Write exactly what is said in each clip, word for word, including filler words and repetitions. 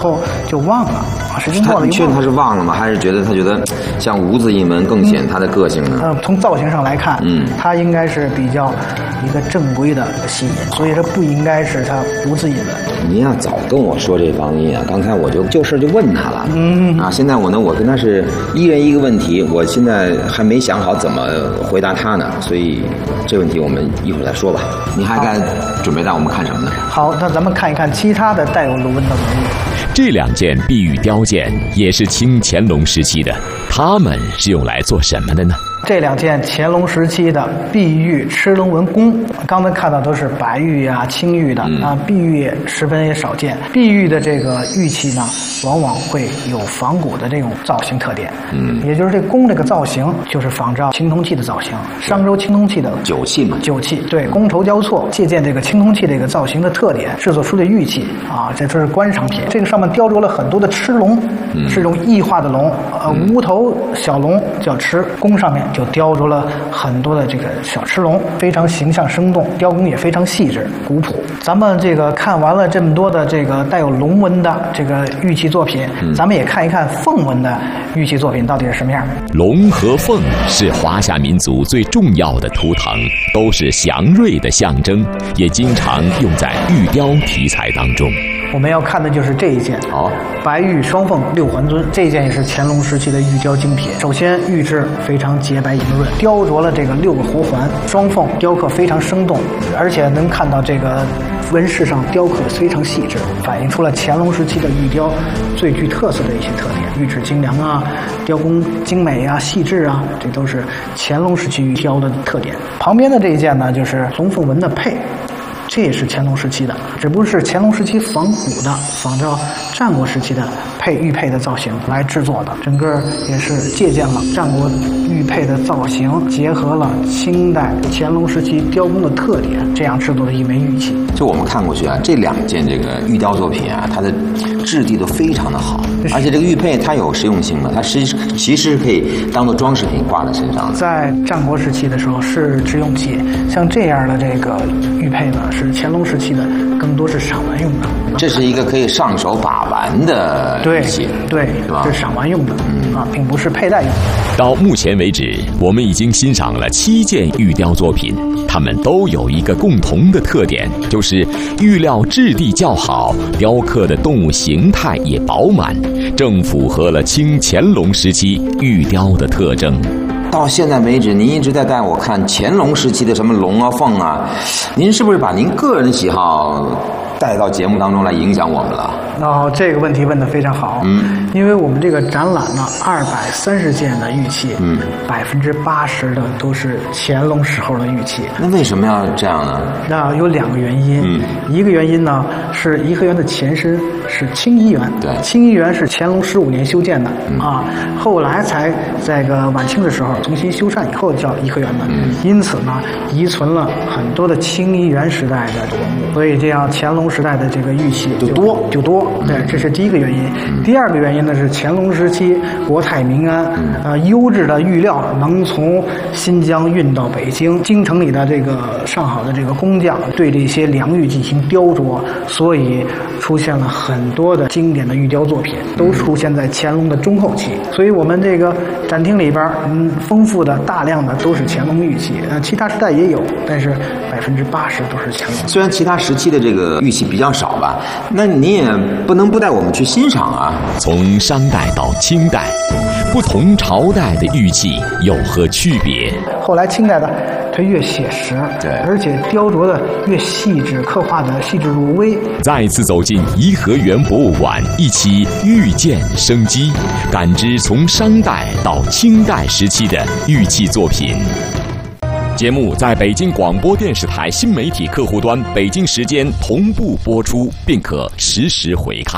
后就忘了啊，时间过了。 你确定他是忘了吗？还是觉得他觉得像无字印文更显他的个性呢？ 呃，从造型上来看， 嗯， 它应该是比较一个正规的戏印，所以这不应该是它无字印文。 您要早跟我说这方面啊，刚才我就就事就问他了。 嗯啊，现在我呢，我跟他是一人一个问题，我现在还没想好怎么回答他呢，所以这问题我们一会儿再说吧。你还该准备带我们看什么呢？ 好，那咱们看一看其他的带有龙纹的文物。 这两件碧玉雕件也是清乾隆时期的，它们是用来做什么的呢？ 这两件乾隆时期的碧玉螭龙纹弓，刚才看到都是白玉啊、青玉的、嗯、啊，碧玉十分也少见。碧玉的这个玉器呢，往往会有仿古的这种造型特点，嗯，也就是这弓这个造型就是仿照青铜器的造型，商周青铜器的酒器嘛， 酒器对，觥筹交错，借鉴这个青铜器这个造型的特点，制作出的玉器啊，这都是观赏品。这个上面雕琢了很多的螭龙，嗯、是一种异化的龙，呃，无头小龙叫螭，弓上面就雕琢了很多的这个小螭龙，非常形象生动，雕工也非常细致古朴。咱们这个看完了这么多的这个带有龙纹的这个玉器作品，嗯、咱们也看一看凤纹的玉器作品到底是什么样。 龙和凤是华夏民族最重要的图腾，都是祥瑞的象征，也经常用在玉雕题材当中。 我们要看的就是这一件， 好， 白玉双凤六环尊，这一件也是乾隆时期的玉雕精品。首先，玉质非常洁白莹润，雕琢了这个六个活环，双凤雕刻非常生动，而且能看到这个纹饰上雕刻非常细致，反映出了乾隆时期的玉雕最具特色的一些特点，玉质精良啊，雕工精美啊，细致啊，这都是乾隆时期玉雕的特点。旁边的这一件呢，就是龙凤纹的佩。这也是乾隆时期的，只不过是乾隆时期仿古的，仿照战国时期的佩玉佩的造型来制作的，整个也是借鉴了战国玉佩的造型，结合了清代乾隆时期雕工的特点，这样制作的一枚玉器。 就我们看过去啊，这两件这个玉雕作品啊，它的质地都非常的好，而且这个玉佩它有实用性嘛，它实其实可以当做装饰品挂在身上。 在战国时期的时候是实用器，像这样的这个玉佩呢，是乾隆时期的，更多是赏玩用的。 这是一个可以上手把玩的玉器， 对，对，这是赏玩用的，嗯啊，并不是佩戴用的。 到目前为止，我们已经欣赏了七件玉雕作品，它们都有一个共同的特点，就是玉料质地较好，雕刻的动物形态也饱满，正符合了清乾隆时期玉雕的特征。 到现在为止，您一直在带我看乾隆时期的什么龙啊、凤啊，您是不是把您个人的喜好带到节目当中来影响我们了？ 哦，这个问题问得非常好。嗯，因为我们这个展览呢，二百三十件的玉器，嗯，百分之八十的都是乾隆时候的玉器。 那为什么要这样呢？ 那有两个原因。嗯，一个原因呢是颐和园的前身是清漪园， 对， 清漪园是乾隆十五年修建的、嗯、啊，后来才在个晚清的时候重新修缮以后叫颐和园的。嗯，因此呢，遗存了很多的清漪园时代的文物，所以这样乾隆时代的这个玉器就多就多。对，这是第一个原因。嗯、第二个原因呢是乾隆时期国泰民安，嗯、呃，优质的玉料能从新疆运到北京，京城里的这个上好的这个工匠对这些良玉进行雕琢，所以出现了很多的经典的玉雕作品，都出现在乾隆的中后期。所以我们这个展厅里边，嗯，丰富的大量的都是乾隆玉器，呃，其他时代也有，但是百分之八十都是乾隆。 虽然其他时期的这个玉器比较少吧，那你也不能不带我们去欣赏啊。 从商代到清代，不同朝代的玉器有何区别？ 后来清代的它越写实， 对， 而且雕琢的越细致，刻画的细致入微。 再次走进颐和园博物馆，一起遇见生机，感知从商代到清代时期的玉器作品。节目在北京广播电视台新媒体客户端北京时间同步播出，并可实时回看。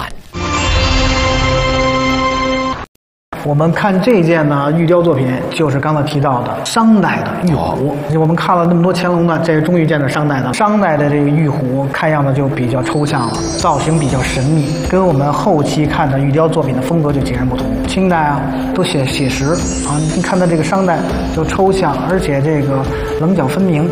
我们看这件呢玉雕作品，就是刚才提到的商代的玉壶。我们看了那么多乾隆的，这终于见到商代的。商代的这个玉壶看样子就比较抽象了，造型比较神秘，跟我们后期看的玉雕作品的风格就截然不同。清代啊都写写实啊，你看到这个商代就抽象，而且这个棱角分明。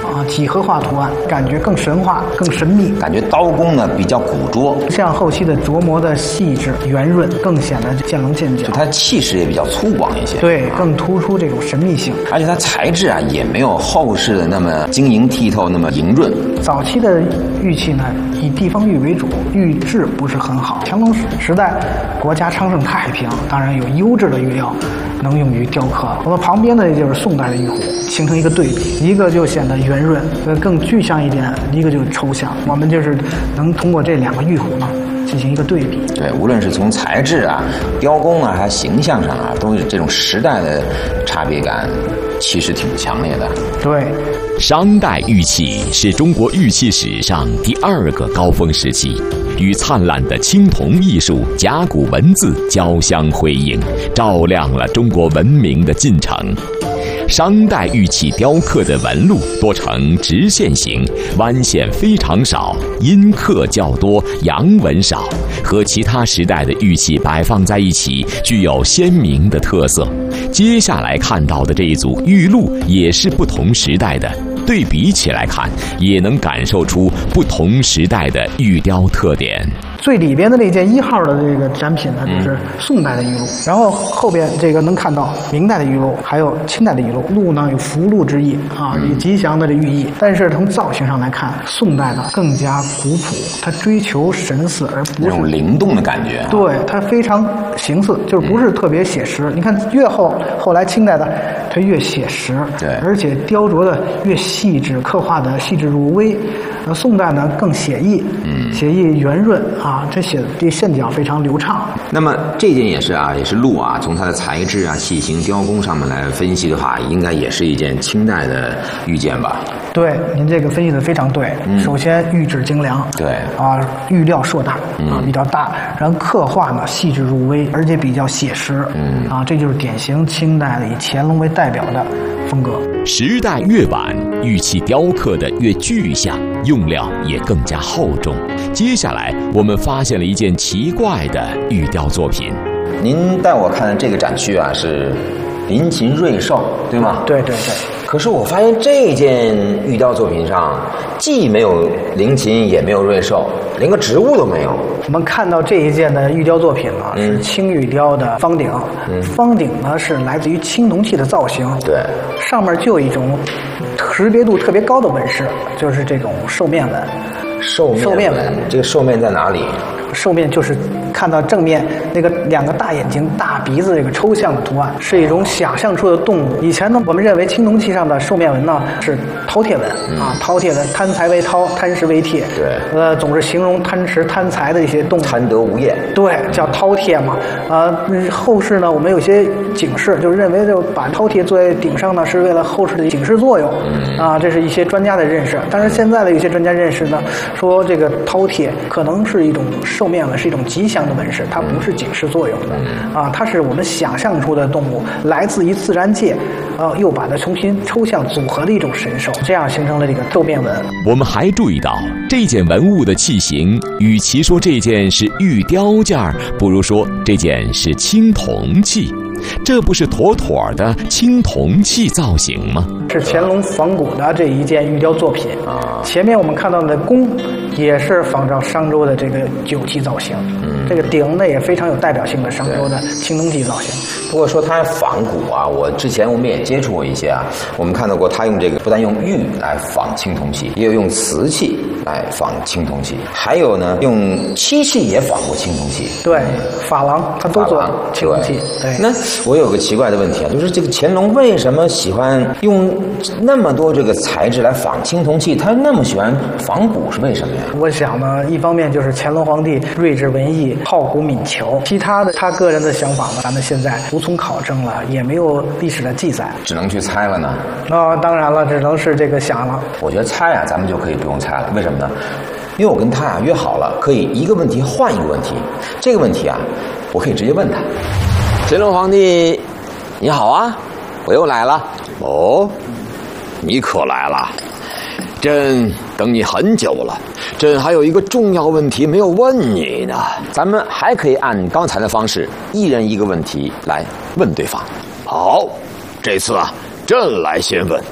啊，几何化图案，感觉更神话、更神秘。 感觉刀工呢比较古拙， 像后期的琢磨的细致、圆润，更显得见棱见角。 就它气势也比较粗犷一些， 对， 啊、 更突出这种神秘性。 而且它材质啊也没有后世的那么晶莹剔透，那么莹润。 早期的玉器呢，以地方玉为主，玉质不是很好。乾隆时代，国家昌盛太平，当然有优质的玉料能用于雕刻。我们旁边的就是宋代的玉壶，形成一个对比，一个就显得圆润，呃，更具象一点；一个就是抽象。我们就是能通过这两个玉壶呢，进行一个对比。 对，无论是从材质啊、雕工啊，还是形象上啊，都有这种时代的差别感，其实挺强烈的。 对， 商代玉器是中国玉器史上第二个高峰时期，与灿烂的青铜艺术、甲骨文字交相辉映，照亮了中国文明的进程。商代玉器雕刻的纹路多呈直线型，弯线非常少，阴刻较多，阳纹少，和其他时代的玉器摆放在一起，具有鲜明的特色。接下来看到的这一组玉鹿也是不同时代的，对比起来看，也能感受出不同时代的玉雕特点。 最里边的那件一号的这个展品呢，就是宋代的玉鹿，然后后边这个能看到明代的玉鹿，还有清代的玉鹿。鹿呢有福禄之意啊，有吉祥的这寓意。但是从造型上来看，宋代的更加古朴，它追求神似，而不是那种灵动的感觉、啊。 对，它非常形似，就是不是特别写实。你看越后后来清代的，它越写实， 对， 而且雕琢的越细致，刻画的细致入微。那宋代呢更写意，嗯，写意圆润啊，这写这线条非常流畅。 那么这件也是啊，也是鹿啊，从它的材质啊、器型、雕工上面来分析的话，应该也是一件清代的玉件吧？ 对，您这个分析的非常对。嗯、首先玉质精良， 对啊，玉料硕大、 嗯、 啊，比较大，然后刻画呢细致入微，而且比较写实，嗯啊，这就是典型清代的以乾隆为代表的风格。 时代越晚，玉器雕刻的越具象，用料也更加厚重。接下来我们发现了一件奇怪的玉雕作品。 您带我看的这个展区啊，是林禽瑞兽，对吗？ 对对对。 可是我发现这件玉雕作品上，既没有林禽，也没有瑞兽，连个植物都没有。 我们看到这一件的玉雕作品呢，嗯、是青玉雕的方鼎。嗯、方鼎呢是来自于青铜器的造型， 对， 上面就有一种识别度特别高的纹饰，就是这种兽面纹。 兽面纹，面纹这个兽面在哪里？ 兽面就是看到正面那个两个大眼睛、大鼻子这个抽象的图案，是一种想象出的动物。以前呢，我们认为青铜器上的兽面纹呢是饕餮纹、嗯、啊，饕餮纹，贪财为饕，贪食为餮。 对， 呃，总是形容贪食、贪财的一些动物。 贪得无厌。 对，叫饕餮嘛。呃，后世呢，我们有些警示，就认为就把饕餮坐在顶上呢，是为了后世的警示作用。嗯、啊，这是一些专家的认识。但是现在的有些专家认识呢，说这个饕餮可能是一种兽面纹，是一种吉祥的纹饰，它不是警示作用的。啊，它是我们想象出的动物，来自于自然界，呃，又把它重新抽象组合的一种神兽，这样形成了这个兽面纹。 我们还注意到，这件文物的器型，与其说这件是玉雕件儿，不如说这件是青铜器。这不是妥妥的青铜器造型吗？ 是乾隆仿古的这一件玉雕作品啊。前面我们看到的弓也是仿照商周的这个酒器造型，嗯，这个鼎呢也非常有代表性的商周的青铜器造型。 不过说它仿古啊，我之前我们也接触过一些啊，我们看到过它用这个不但用玉来仿青铜器，也有用瓷器来仿青铜器，还有呢用漆器也仿过青铜器。 对，珐琅它都做青铜器。对， 那我有个奇怪的问题啊，就是这个乾隆为什么喜欢用那么多这个材质来仿青铜器？他那么喜欢仿古是为什么呀？ 我想呢，一方面就是乾隆皇帝睿智文艺、好古敏求，其他的他个人的想法呢，咱们现在无从考证了，也没有历史的记载， 只能去猜了呢。 那、哦、当然了，只能是这个想了。 我觉得猜啊，咱们就可以不用猜了，为什么呢？因为我跟他啊约好了，可以一个问题换一个问题。这个问题啊，我可以直接问他。乾隆皇帝，你好啊，我又来了。 哦，你可来了，朕等你很久了。朕还有一个重要问题没有问你呢。 咱们还可以按刚才的方式，一人一个问题来问对方。 好，这次啊，朕来先问。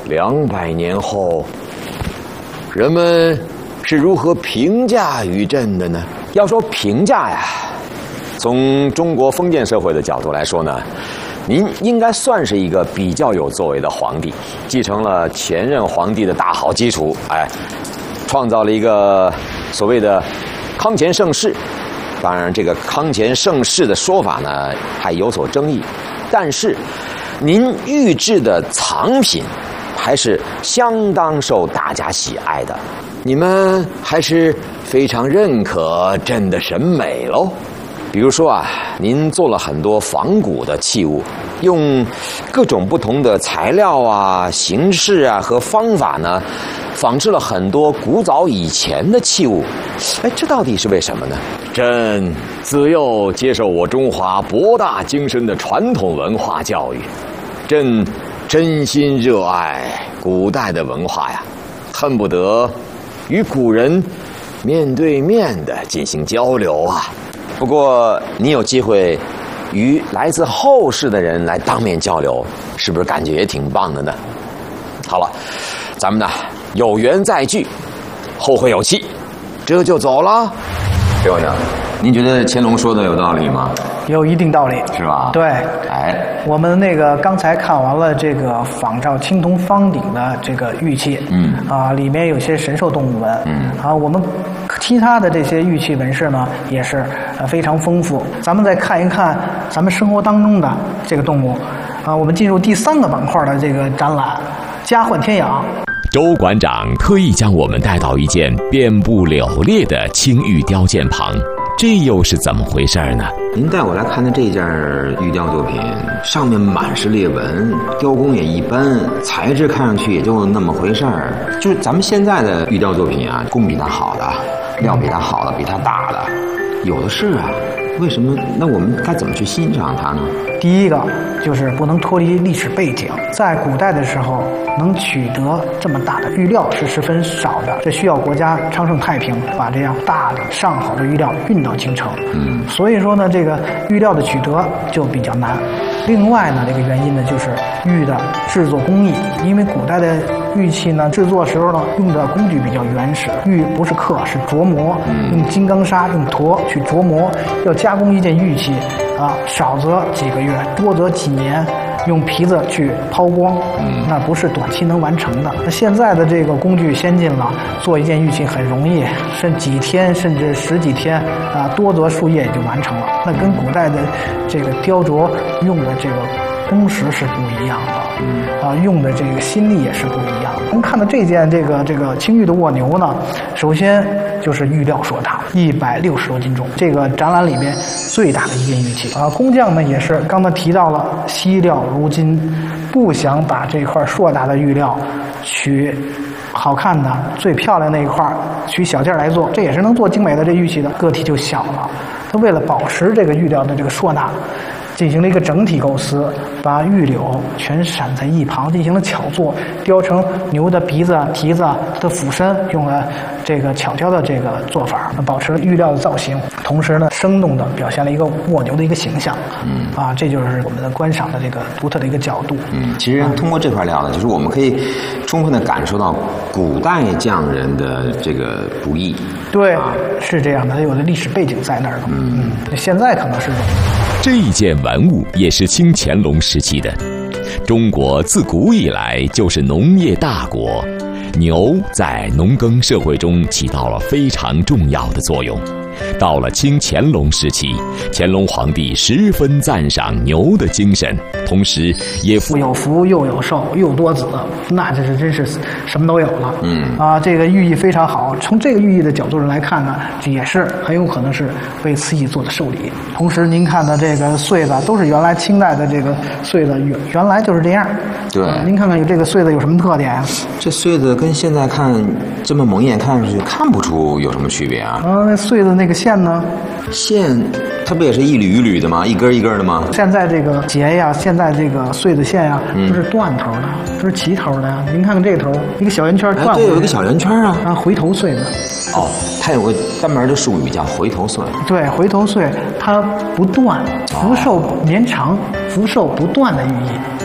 两百年后，人们是如何评价于朕的呢？ 要说评价呀， 从中国封建社会的角度来说呢，您应该算是一个比较有作为的皇帝，继承了前任皇帝的大好基础，哎，创造了一个所谓的康乾盛世。当然，这个康乾盛世的说法呢还有所争议，但是您御制的藏品还是相当受大家喜爱的，你们还是非常认可朕的审美喽。比如说啊，您做了很多仿古的器物，用各种不同的材料啊、形式啊和方法呢，仿制了很多古早以前的器物。哎，这到底是为什么呢？朕自幼接受我中华博大精深的传统文化教育，朕真心热爱古代的文化呀，恨不得与古人面对面的进行交流啊。 不过你有机会与来自后世的人来当面交流，是不是感觉也挺棒的呢？ 好了，咱们呢有缘再聚，后会有期，这就走了。 刘先生，您觉得乾隆说的有道理吗？ 有一定道理， 是吧？ 对， 哎， 我们那个刚才看完了这个仿照青铜方鼎的这个玉器， 嗯， 啊，里面有些神兽动物纹， 嗯， 啊，我们其他的这些玉器纹饰呢，也是呃非常丰富。咱们再看一看咱们生活当中的这个动物，啊，我们进入第三个板块的这个展览，家幻天养。 周馆长特意将我们带到一件遍布柳裂的青玉雕件旁，这又是怎么回事呢？ 您带我来看的这件玉雕作品，上面满是裂纹，雕工也一般，材质看上去也就那么回事儿。就是咱们现在的玉雕作品啊，工比它好的，料比它好的，比它大的，有的是啊。为什么？那我们该怎么去欣赏它呢？ 第一个就是不能脱离历史背景，在古代的时候，能取得这么大的玉料是十分少的，这需要国家昌盛太平，把这样大的上好的玉料运到京城。 嗯， 所以说呢，这个玉料的取得就比较难。另外呢，这个原因呢，就是玉的制作工艺，因为古代的玉器呢，制作时候呢，用的工具比较原始，玉不是刻，是琢磨，用金刚砂、用砣去琢磨，要加工一件玉器啊，少则几个月，多则几年。用皮子去抛光，那不是短期能完成的。那现在的这个工具先进了，做一件玉器很容易，甚几天甚至十几天啊，多则数月也就完成了。那跟古代的这个雕琢用的这个工时是不一样的，啊，用的这个心力也是不一样的。我们看到这件这个这个青玉的卧牛呢，首先就是玉料硕大，一百六十多斤重，这个展览里面最大的一件玉器啊。工匠呢也是刚才提到了惜料如金，不想把这块硕大的玉料取好看的最漂亮那一块取小件来做，这也是能做精美的这玉器的，个体就小了。他为了保持这个玉料的这个硕大，进行了一个整体构思，把玉柳全闪在一旁，进行了巧做，雕成牛的鼻子、蹄子、它的俯身，用了这个巧雕的这个做法，保持了玉料的造型，同时呢，生动的表现了一个卧牛的一个形象。嗯，啊，这就是我们的观赏的这个独特的一个角度。 嗯，其实通过这块料呢，就是我们可以充分的感受到古代匠人的这个不易。 对，啊、是这样的，它有的历史背景在那儿的。嗯，现在可能是这一件文物也是清乾隆时期的。中国自古以来就是农业大国，牛在农耕社会中起到了非常重要的作用。到了清乾隆时期，乾隆皇帝十分赞赏牛的精神，同时也富有福又有寿又多子，那这是真是什么都有了。嗯啊，这个寓意非常好。从这个寓意的角度上来看呢，也是很有可能是为慈禧做的寿礼。同时，您看的这个穗子都是原来清代的这个穗子，原原来就是这样。 对， 啊、您看看有这个穗子有什么特点啊？ 这穗子跟现在看这么蒙眼看上去看不出有什么区别啊。 啊，那穗子那个线呢？ 线它不也是一缕一缕的吗？一根一根的吗？ 现在这个结呀，现在这个穗子线呀，都是断头的，都是齐头的呀。您看看这个头，一个小圆圈断过来。 对，有一个小圆圈啊。 啊，回头穗子。 哦，它有个专门的术语叫回头穗。 对，回头穗它不断，福寿绵长、福寿不断的寓意。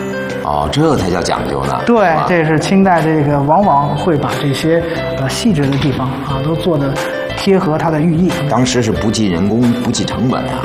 哦，这才叫讲究呢。 对，这是清代这个往往会把这些呃细致的地方啊都做的贴合它的寓意。 当时是不计人工、不计成本啊。